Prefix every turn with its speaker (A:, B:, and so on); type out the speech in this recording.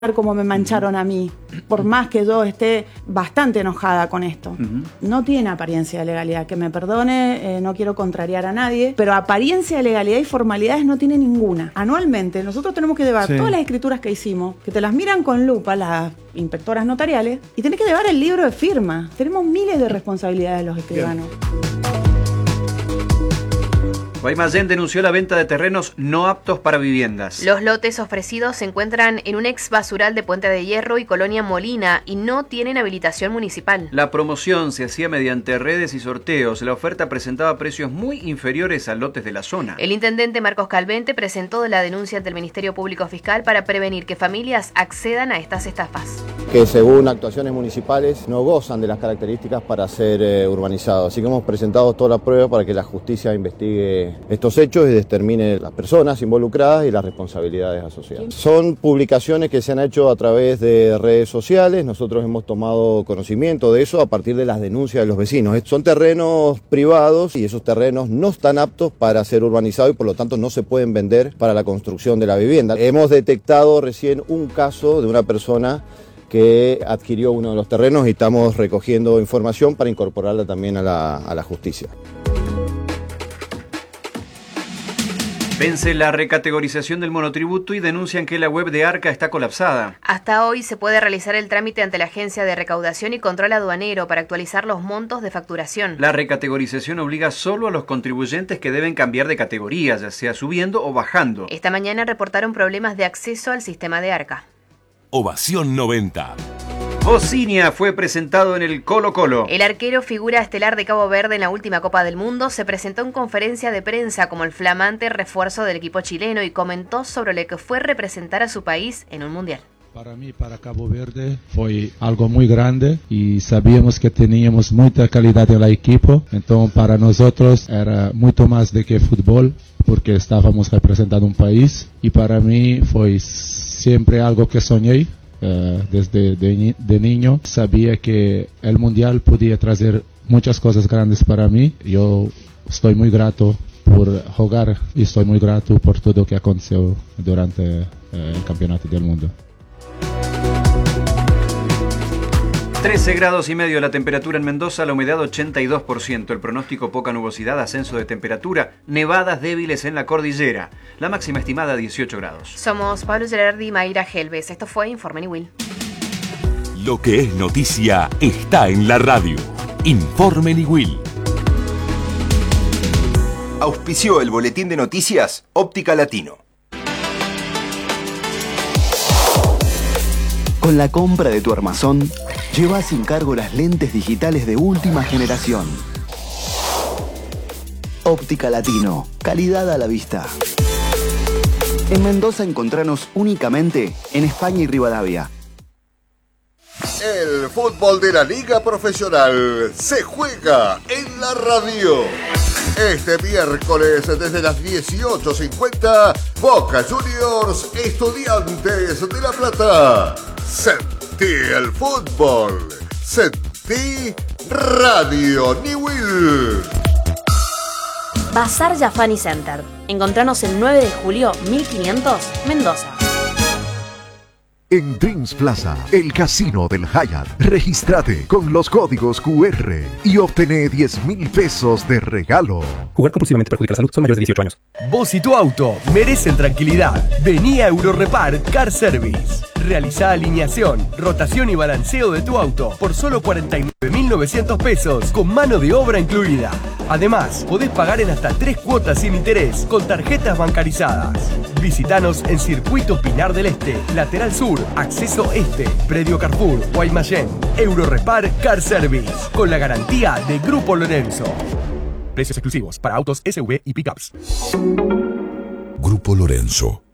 A: como me mancharon a mí, por más que yo esté bastante enojada con esto. No tiene apariencia de legalidad, que me perdone, no quiero contrariar a nadie, pero apariencia de legalidad y formalidades no tiene ninguna. Anualmente nosotros tenemos que llevar todas las escrituras que hicimos, que te las miran con lupa las inspectoras notariales, y tenés que llevar el libro de firma. Tenemos miles de responsabilidades los escribanos.
B: Guaymallén denunció la venta de terrenos no aptos para viviendas.
C: Los lotes ofrecidos se encuentran en un ex basural de Puente de Hierro y Colonia Molina y no tienen habilitación municipal.
B: La promoción se hacía mediante redes y sorteos. La oferta presentaba precios muy inferiores a lotes de la zona.
C: El intendente Marcos Calvente presentó la denuncia ante el Ministerio Público Fiscal para prevenir que familias accedan a estas estafas.
D: Que según actuaciones municipales no gozan de las características para ser urbanizados. Así que hemos presentado toda la prueba para que la justicia investigue estos hechos y determine las personas involucradas y las responsabilidades asociadas. Son publicaciones que se han hecho a través de redes sociales. Nosotros hemos tomado conocimiento de eso a partir de las denuncias de los vecinos. Son terrenos privados y esos terrenos no están aptos para ser urbanizados y por lo tanto no se pueden vender para la construcción de la vivienda. Hemos detectado recién un caso de una persona que adquirió uno de los terrenos y estamos recogiendo información para incorporarla también a la justicia.
B: Vence la recategorización del monotributo y denuncian que la web de Arca está colapsada.
C: Hasta hoy se puede realizar el trámite ante la Agencia de Recaudación y Control Aduanero para actualizar los montos de facturación.
B: La recategorización obliga solo a los contribuyentes que deben cambiar de categoría, ya sea subiendo o bajando.
C: Esta mañana reportaron problemas de acceso al sistema de Arca.
E: Ovación 90.
B: Bocinia fue presentado en el Colo-Colo.
C: El arquero figura estelar de Cabo Verde en la última Copa del Mundo se presentó en conferencia de prensa como el flamante refuerzo del equipo chileno y comentó sobre lo que fue representar a su país en un mundial.
F: Para mí, para Cabo Verde, fue algo muy grande y sabíamos que teníamos mucha calidad en el equipo. Entonces, para nosotros era mucho más de que fútbol, porque estábamos representando un país. Y para mí fue siempre algo que soñé. Desde de niño sabía que el mundial podía traer muchas cosas grandes para mí. Yo estoy muy grato por jugar y estoy muy grato por todo lo que aconteció durante el campeonato del mundo.
B: 13 grados y medio la temperatura en Mendoza, la humedad 82%, el pronóstico poca nubosidad, ascenso de temperatura, nevadas débiles en la cordillera, la máxima estimada 18 grados.
C: Somos Pablo Gerardi y Mayra Helves, esto fue Informe Niwil.
E: Lo que es noticia está en la radio. Informe Niwil.
G: Auspició el boletín de noticias Óptica Latino.
H: Con la compra de tu armazón, lleva sin cargo las lentes digitales de última generación. Óptica Latino, calidad a la vista. En Mendoza encontranos únicamente en España y Rivadavia.
I: El fútbol de la Liga Profesional se juega en la radio. Este miércoles desde las 18:50, Boca Juniors, Estudiantes de La Plata. Sentí el fútbol. Sentí Radio Niwil.
J: Bazar Jafani Center. Encontranos el 9 de julio 1500, Mendoza.
K: En Dreams Plaza, el casino del Hyatt. Regístrate con los códigos QR y obtené 10.000 pesos de regalo.
L: Jugar compulsivamente perjudica la salud. Son mayores de 18 años.
M: Vos y tu auto merecen tranquilidad. Vení a Eurorepar Car Service. Realizá alineación, rotación y balanceo de tu auto por solo 49.900 pesos con mano de obra incluida. Además, podés pagar en hasta 3 cuotas sin interés con tarjetas bancarizadas. Visítanos en Circuito Pinar del Este, Lateral Sur, Acceso Este, Predio Carrefour, Guaymallén. Eurorepar Car Service, con la garantía de Grupo Lorenzo. Precios exclusivos para autos SUV y pickups.
E: Grupo Lorenzo.